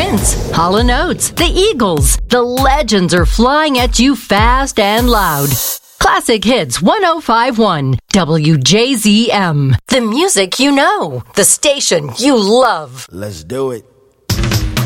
Prince, Hall & Oates, the Eagles. The legends are flying at you fast and loud. Classic Hits 105.1 WJZM. The music you know. The station you love. Let's do it.